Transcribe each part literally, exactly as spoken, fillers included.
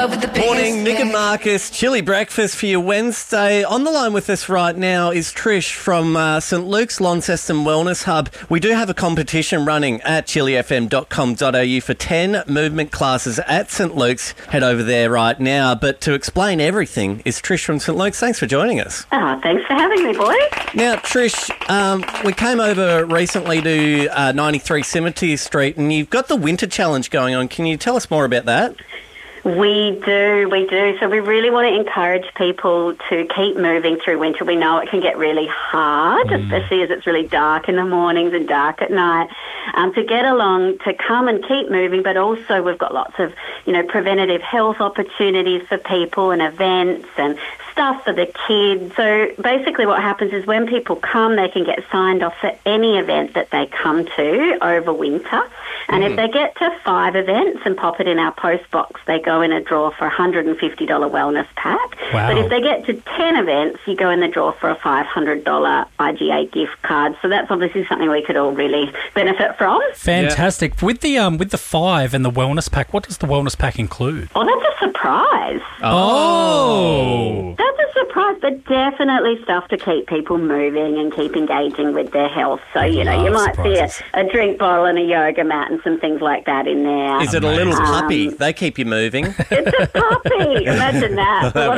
up with the biggest Morning, Nick and gang. Marcus. Chili breakfast for your Wednesday. On the line with us right now is Trish from uh, St Luke's Launceston Wellness Hub. We do have a competition running at chili f m dot com dot a u for ten movement classes at St Luke's. Head over there right now. But to explain everything is Trish from St Luke's. Thanks for joining us. Oh, thanks for having me, boys. Now, Trish, um, we came over recently to uh, ninety-three Cemetery Street, and you've got the Winter Challenge going on. Can you tell us more about that? We do, we do. So we really want to encourage people to keep moving through winter. We know it can get really hard, mm. especially as it's really dark in the mornings and dark at night. Um, to get along, to come and keep moving, but also we've got lots of, you know, preventative health opportunities for people and events and stuff for the kids. So basically what happens is when people come, they can get signed off for any event that they come to over winter. And mm. if they get to five events and pop it in our post box, they go in a draw for a one hundred fifty dollars wellness pack. Wow. But if they get to ten events, you go in the draw for a five hundred dollars I G A gift card. So that's obviously something we could all really benefit from. Fantastic. Yeah. With the um with the five and the wellness pack, what does the wellness pack include? Oh, that's a surprise. Oh. That's a surprise, but definitely stuff to keep people moving and keep engaging with their health. So, I you know, love you might surprises. see a, a drink bottle and a yoga mat and some things like that in there. Is it a little Amazing. puppy? Um, They keep you moving. It's a puppy. Imagine that. What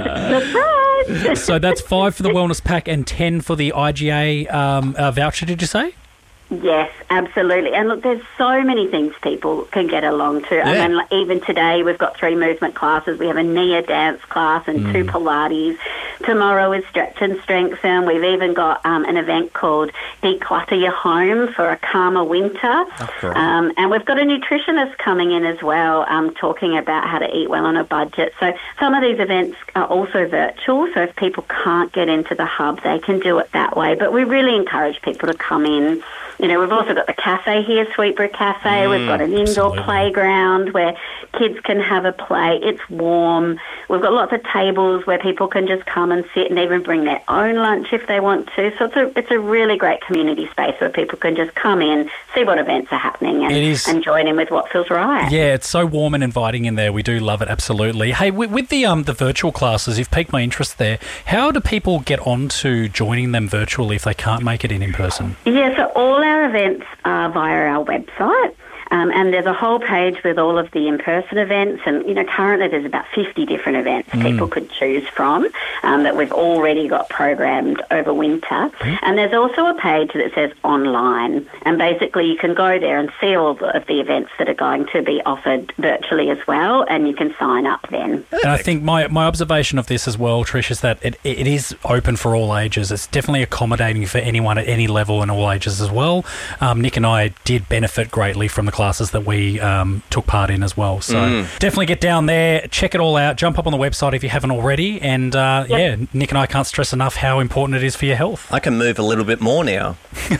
a surprise. Surprise. So that's five for the wellness pack and ten for the I G A um, uh, voucher, did you say? Yes, absolutely. And look, there's so many things people can get along to. Yeah. I mean, like, even today we've got three movement classes. We have a Nia dance class and Mm. two Pilates. Tomorrow is stretch and strengthen. We've even got um, an event called Declutter Your Home for a calmer winter. Oh, great. Um, and we've got a nutritionist coming in as well, um, talking about how to eat well on a budget. So some of these events are also virtual. So if people can't get into the hub, they can do it that way. But we really encourage people to come in. You know, we've also got the cafe here, Sweetbrew Cafe. Mm, we've got an indoor absolutely. playground where kids can have a play. It's warm. We've got lots of tables where people can just come and sit and even bring their own lunch if they want to. So it's a, it's a really great community space where people can just come in, see what events are happening and, It is. and join in with what feels right. Yeah, it's so warm and inviting in there. We do love it, absolutely. Hey, with, with the um the virtual classes, you've piqued my interest there. How do people get on to joining them virtually if they can't make it in in person? Yeah, so all our events are via our website. Um, and there's a whole page with all of the in-person events. And, you know, currently there's about fifty different events Mm. people could choose from um, that we've already got programmed over winter. Mm. And there's also a page that says online. And basically you can go there and see all of the events that are going to be offered virtually as well. And you can sign up then. And I think my, my observation of this as well, Trish, is that it, it is open for all ages. It's definitely accommodating for anyone at any level and all ages as well. Um, Nick and I did benefit greatly from the classes that we um, took part in as well. So Mm. definitely get down there, check it all out, jump up on the website if you haven't already. And uh, Yep. yeah, Nick and I can't stress enough how important it is for your health. I can move a little bit more now.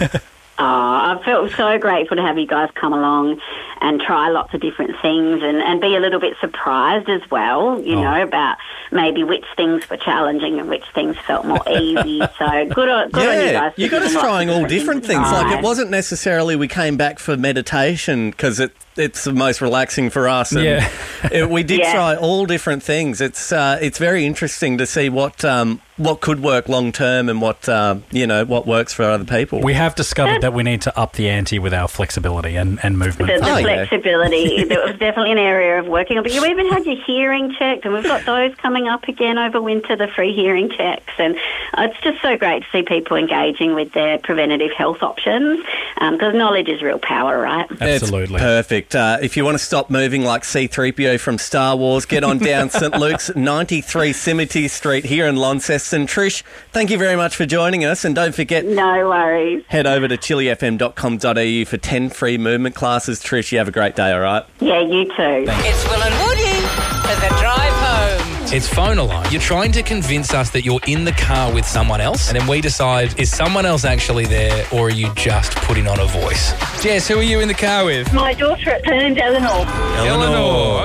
Oh, I felt so grateful to have you guys come along and try lots of different things and, and be a little bit surprised as well, you Oh. know, about maybe which things were challenging and which things felt more easy. So good on, good on you Yeah, guys. for you got us giving lots trying of all different different things. Like, Right. it wasn't necessarily we came back for meditation because it, it's the most relaxing for us. And Yeah. it, we did Yeah. try all different things. It's uh, it's very interesting to see what um, what could work long term and what uh, you know what works for other people. We have discovered that we need to up the ante with our flexibility and, and movement. The, the Oh, yeah. flexibility, there was definitely an area of working on. But you even had your hearing checked, and we've got those coming up again over winter, the free hearing checks. And it's just so great to see people engaging with their preventative health options, because knowledge is real power, right? Absolutely. It's perfect. Uh, if you want to stop moving like C three P O from Star Wars, get on down St Luke's, ninety-three Cemetery Street here in Launceston. Trish, thank you very much for joining us, and don't forget, No worries. head over to chili f m dot com dot a u for ten free movement classes. Trish, you have a great day, all right? Yeah, you too. It's Will and Woody for the drive home. It's phone alarm. You're trying to convince us that you're in the car with someone else, and then we decide, is someone else actually there, or are you just putting on a voice? Jess, who are you in the car with? My daughter at Turns, Eleanor. Eleanor.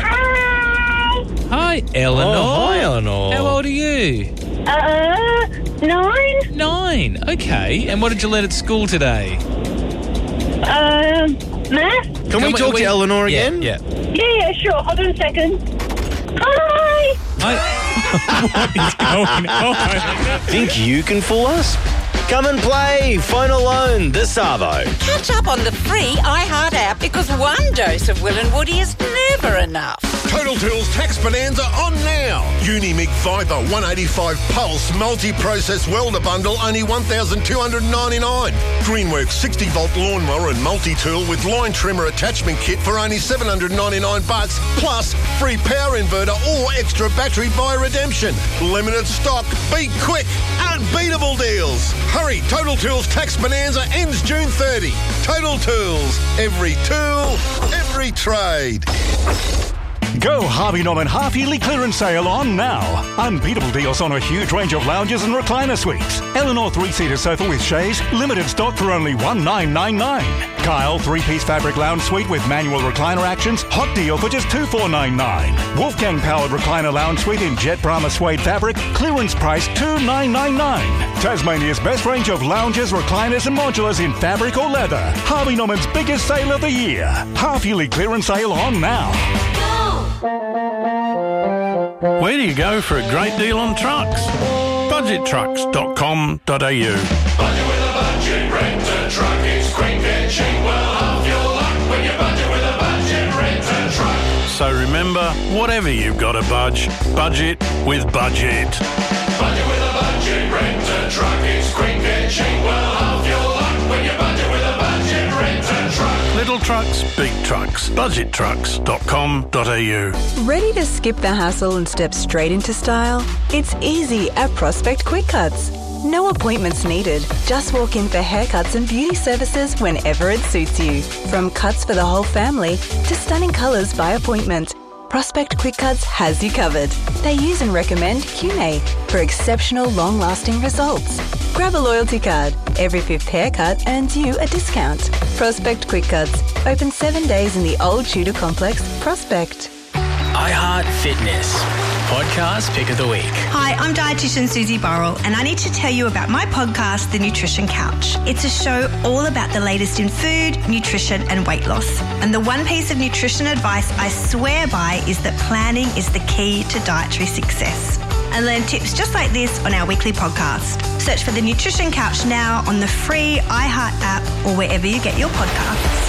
Hi, Eleanor. Oh, hi, Eleanor. How old are you? Uh, nine? Nine. Okay. And what did you learn at school today? Um, math? Can we talk to Eleanor Yeah, again? Yeah. Yeah, yeah, sure. Hold on a second. Hi, What is going on? Think you can fool us? Come and play Phone Alone this Arvo. Catch up on the free iHeart app because one dose of Will and Woody is never enough. Total Tools Tax Bonanza on now. Unimig Viper one eighty-five Pulse Multi-Process Welder Bundle only one thousand two hundred ninety-nine dollars. Greenworks sixty volt lawnmower and multi-tool with line trimmer attachment kit for only seven hundred ninety-nine bucks plus free power inverter or extra battery via redemption. Limited stock. Be quick. Unbeatable deals. Hurry, Total Tools Tax Bonanza ends June thirtieth. Total Tools. Every tool, every trade. Go Harvey Norman half-yearly clearance sale on now. Unbeatable deals on a huge range of lounges and recliner suites. Eleanor three-seater sofa with chaise, limited stock for only one thousand nine hundred ninety-nine. Kyle three-piece fabric lounge suite with manual recliner actions, hot deal for just two thousand four hundred ninety-nine. Wolfgang powered recliner lounge suite in jet Brahma suede fabric, clearance price two thousand nine hundred ninety-nine. Tasmania's best range of lounges, recliners and modulars in fabric or leather. Harvey Norman's biggest sale of the year. Half-yearly clearance sale on now. Where do you go for a great deal on trucks? budget trucks dot com dot a u. Budget with a budget, rent a truck is quick and cheap. Well, half your luck when you budget with a budget, rent a truck. So remember, whatever you've got to budge, budget with Budget. Budget with a budget, rent a truck is quick and cheap. Well, half your luck when you budget with a budget, rent a truck. Little trucks, big trucks. budget trucks dot com dot a u. Ready to skip the hassle and step straight into style? It's easy at Prospect Quick Cuts. No appointments needed. Just walk in for haircuts and beauty services whenever it suits you. From cuts for the whole family to stunning colours by appointment, Prospect Quick Cuts has you covered. They use and recommend Q M A for exceptional long-lasting results. Grab a loyalty card. Every fifth haircut earns you a discount. Prospect Quick Cuts. Open seven days in the Old Tudor Complex, Prospect. iHeart Fitness. Podcast Pick of the Week. Hi, I'm dietitian Susie Burrell, and I need to tell you about my podcast, The Nutrition Couch. It's a show all about the latest in food, nutrition, and weight loss. And the one piece of nutrition advice I swear by is that planning is the key to dietary success. And learn tips just like this on our weekly podcast. Search for The Nutrition Couch now on the free iHeart app or wherever you get your podcasts.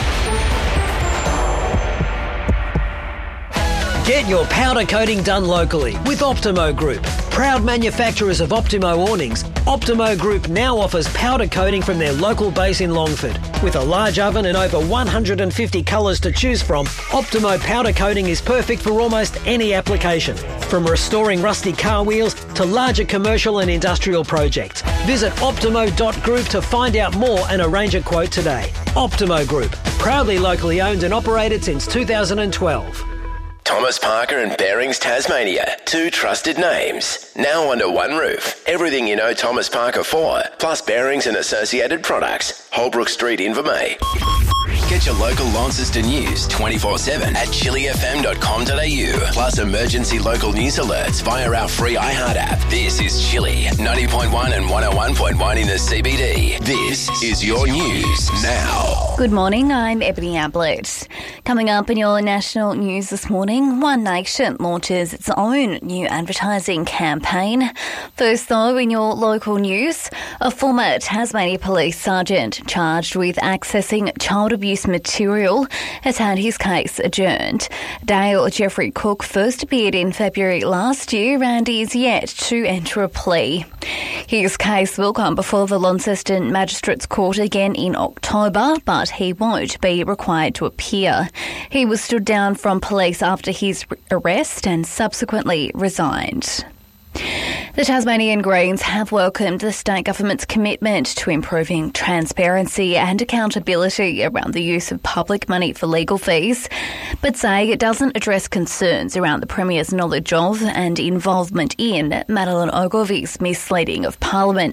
Get your powder coating done locally with Optimo Group. Proud manufacturers of Optimo awnings, Optimo Group now offers powder coating from their local base in Longford. With a large oven and over one hundred fifty colours to choose from, Optimo powder coating is perfect for almost any application. From restoring rusty car wheels to larger commercial and industrial projects. Visit optimo dot group to find out more and arrange a quote today. Optimo Group, proudly locally owned and operated since two thousand twelve. Thomas Parker and Bearings Tasmania, two trusted names. Now under one roof. Everything you know Thomas Parker for, plus bearings and associated products. Holbrook Street, Invermay. Get your local Launceston news twenty-four seven at chili f m dot com dot a u. Plus emergency local news alerts via our free iHeart app. This is Chili, ninety point one and one oh one point one in the C B D. This is your news now. Good morning, I'm Ebony Ablett. Coming up in your national news this morning, One Nation launches its own new advertising campaign. First though, in your local news, a former Tasmania Police sergeant charged with accessing child abuse material has had his case adjourned. Dale Jeffrey Cook first appeared in February last year and is yet to enter a plea. His case will come before the Launceston Magistrates Court again in October, but he won't be required to appear. He was stood down from police after his arrest and subsequently resigned. The Tasmanian Greens have welcomed the state government's commitment to improving transparency and accountability around the use of public money for legal fees, but say it doesn't address concerns around the Premier's knowledge of and involvement in Madeleine Ogilvy's misleading of Parliament.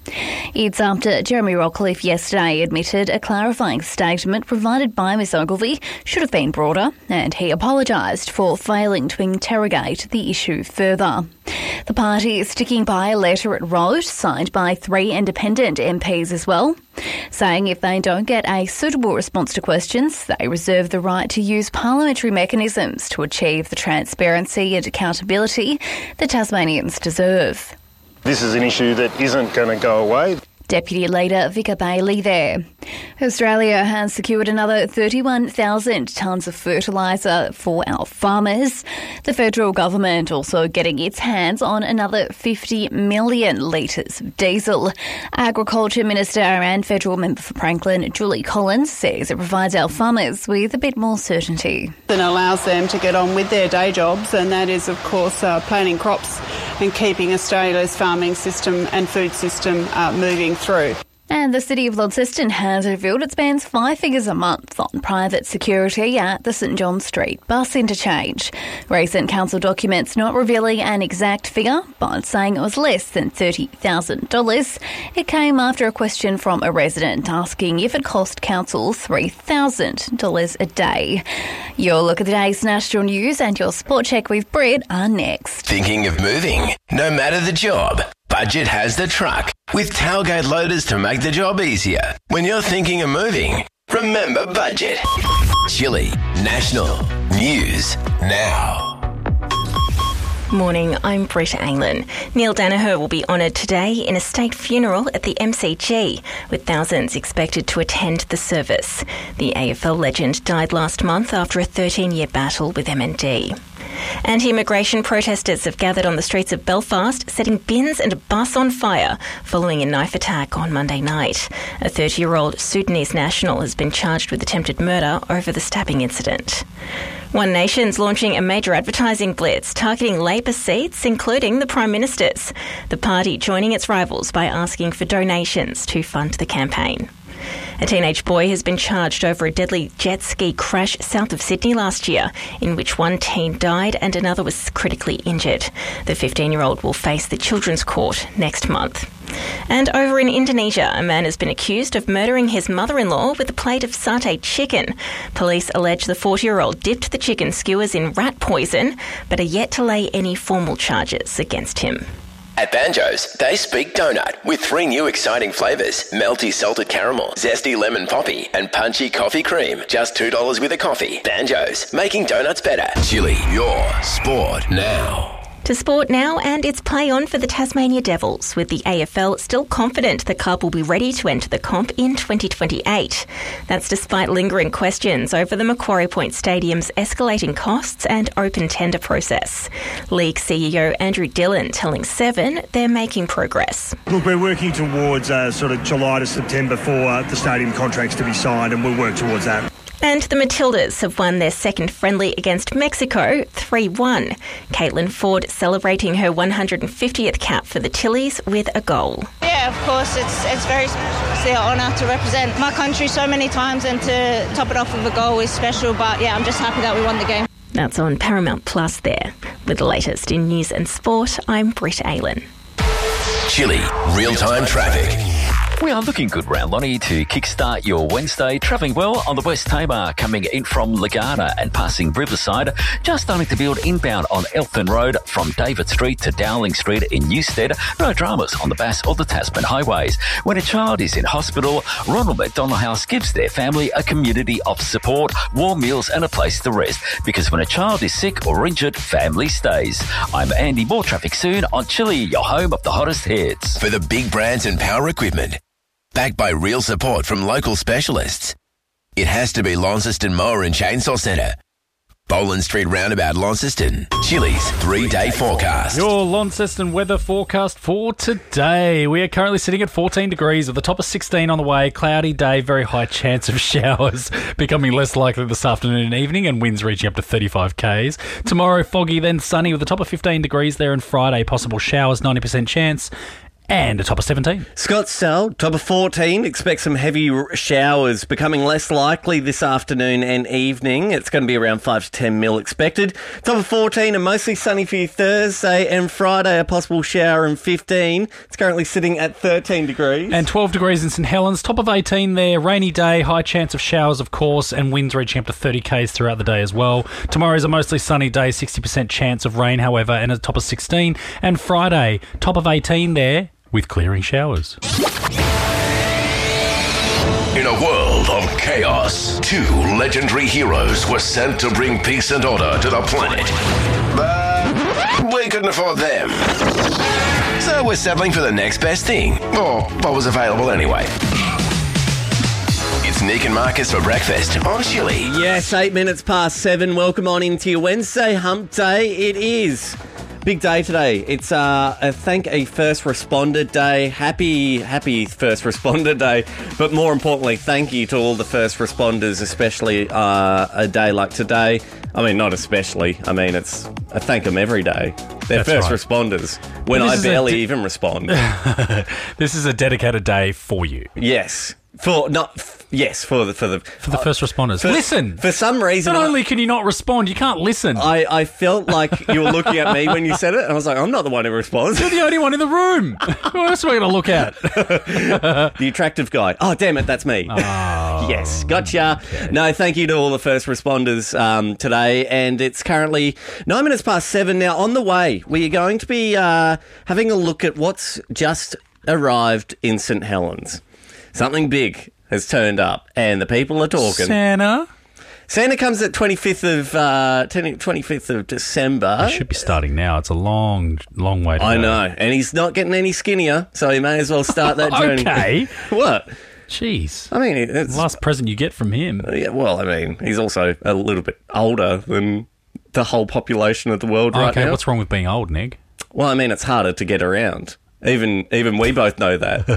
It's after Jeremy Rockcliffe yesterday admitted a clarifying statement provided by Miss Ogilvie should have been broader, and he apologised for failing to interrogate the issue further. The party is sticking by a letter it wrote, signed by three independent M Ps as well, saying if they don't get a suitable response to questions, they reserve the right to use parliamentary mechanisms to achieve the transparency and accountability that Tasmanians deserve. This is an issue that isn't going to go away. Deputy Leader Vicar Bailey there. Australia has secured another thirty-one thousand tonnes of fertiliser for our farmers. The federal government also getting its hands on another fifty million litres of diesel. Agriculture Minister and Federal Member for Franklin, Julie Collins, says it provides our farmers with a bit more certainty. And allows them to get on with their day jobs, and that is, of course, uh, planting crops and keeping Australia's farming system and food system uh, moving through. And the City of Launceston has revealed it spends five figures a month on private security at the St John Street bus interchange. Recent council documents not revealing an exact figure, but saying it was less than thirty thousand dollars. It came after a question from a resident asking if it cost council three thousand dollars a day. Your look at the day's national news and your sport check with Brit are next. Thinking of moving? No matter the job, Budget has the truck with tailgate loaders to make the job easier. When you're thinking of moving, remember Budget. Chili National News Now. Morning, I'm Brit Aylan. Neil Danaher will be honoured today in a state funeral at the M C G, with thousands expected to attend the service. The A F L legend died last month after a thirteen-year battle with M N D. Anti-immigration protesters have gathered on the streets of Belfast, setting bins and a bus on fire following a knife attack on Monday night. A thirty-year-old Sudanese national has been charged with attempted murder over the stabbing incident. One Nation's launching a major advertising blitz targeting Labor seats, including the Prime Minister's. The party joining its rivals by asking for donations to fund the campaign. A teenage boy has been charged over a deadly jet ski crash south of Sydney last year, in which one teen died and another was critically injured. The fifteen-year-old will face the Children's Court next month. And over in Indonesia, a man has been accused of murdering his mother-in-law with a plate of satay chicken. Police allege the forty-year-old dipped the chicken skewers in rat poison, but are yet to lay any formal charges against him. At Banjo's, they speak donut with three new exciting flavours: melty salted caramel, zesty lemon poppy, and punchy coffee cream. Just two dollars with a coffee. Banjo's, making donuts better. Chili, your sport now. To sport now, and it's play on for the Tasmania Devils, with the A F L still confident the club will be ready to enter the comp in twenty twenty-eight. That's despite lingering questions over the Macquarie Point Stadium's escalating costs and open tender process. League C E O Andrew Dillon telling Seven they're making progress. Look, we're working towards uh, sort of July to September for uh, the stadium contracts to be signed, and we'll work towards that. And the Matildas have won their second friendly against Mexico three one. Caitlin Ford celebrating her one hundred fiftieth cap for the Tillies with a goal. Yeah, of course, it's it's very it's an honour to represent my country so many times, and to top it off with a goal is special, but yeah, I'm just happy that we won the game. That's on Paramount Plus there. With the latest in news and sport, I'm Brit Aylan. Chili, real-time traffic. We are looking good round Lonnie to kickstart your Wednesday. Travelling well on the West Tamar, coming in from Lagana and passing Riverside. Just starting to build inbound on Eltham Road from David Street to Dowling Street in Newstead. No dramas on the Bass or the Tasman highways. When a child is in hospital, Ronald McDonald House gives their family a community of support, warm meals and a place to rest. Because when a child is sick or injured, family stays. I'm Andy. More traffic soon on Chili, your home of the hottest hits. For the big brands and power equipment, backed by real support from local specialists, it has to be Launceston Mower and Chainsaw Centre. Boland Street Roundabout, Launceston. Chili's three-day forecast. Your Launceston weather forecast for today. We are currently sitting at fourteen degrees with a top of sixteen on the way. Cloudy day, very high chance of showers, becoming less likely this afternoon and evening, and winds reaching up to thirty-five kays. Tomorrow, foggy, then sunny with a top of fifteen degrees there, and Friday, possible showers, ninety percent chance. And a top of seventeen. Scottsdale, top of fourteen. Expect some heavy r- showers becoming less likely this afternoon and evening. It's going to be around five to ten mil expected. Top of fourteen and mostly sunny for you Thursday and Friday. A possible shower in fifteen. It's currently sitting at thirteen degrees. And twelve degrees in St Helens. Top of eighteen there. Rainy day. High chance of showers, of course, and winds reaching up to thirty k's throughout the day as well. Tomorrow is a mostly sunny day. sixty percent chance of rain, however, and a top of sixteen. And Friday, top of eighteen there, with clearing showers. In a world of chaos, two legendary heroes were sent to bring peace and order to the planet. But we couldn't afford them. So we're settling for the next best thing, or what was available anyway. It's Nick and Marcus for breakfast on Chili. Yes, eight minutes past seven. Welcome on into your Wednesday hump day. It is. Big day today. It's uh, a thank a first responder day. Happy, happy first responder day. But more importantly, thank you to all the first responders, especially uh, a day like today. I mean, not especially. I mean, it's I thank them every day. They're That's first right. responders when I barely de- even respond. This is a dedicated day for you. Yes. For not f- yes for the for the For the first responders. for, Listen! For some reason, Not I- only can you not respond, you can't listen. I, I felt like you were looking at me when you said it, and I was like, I'm not the one who responds. You're the only one in the room. Who else are we going to look at? The attractive guy. Oh, damn it, that's me. Oh, yes, gotcha. Okay. No, thank you to all the first responders um, today, and it's currently nine minutes past seven now. On the way, we are going to be uh, having a look at what's just arrived in St Helens. Something big has turned up, and the people are talking. Santa? Santa comes at twenty-fifth of uh, twenty-fifth of December. I should be starting now. It's a long, long way to I go. know, and he's not getting any skinnier, so he may as well start that journey. Okay. What? Jeez. I mean, it's the last present you get from him. Yeah, well, I mean, he's also a little bit older than the whole population of the world right okay, now. what's wrong with being old, Nick? Well, I mean, it's harder to get around. Even even we both know that.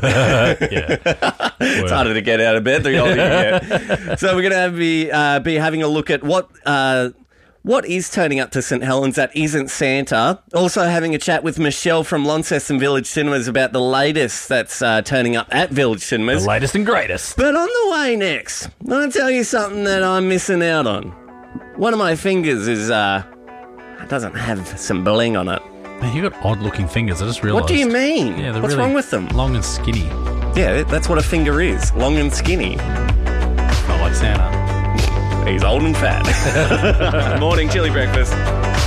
Yeah. It's harder to get out of bed the older you get. So we're going to have be uh, be having a look at what uh, what is turning up to St Helens that isn't Santa. Also having a chat with Michelle from Launceston Village Cinemas about the latest that's uh, turning up at Village Cinemas. The latest and greatest. But on the way next, I'm going to tell you something that I'm missing out on. One of my fingers is uh, doesn't have some bling on it. Man, you got odd-looking fingers. I just realised. What do you mean? Yeah, they're What's really wrong with them? Long and skinny. Yeah, that's what a finger is. Long and skinny. Not like Santa. He's old and fat. Morning chili breakfast.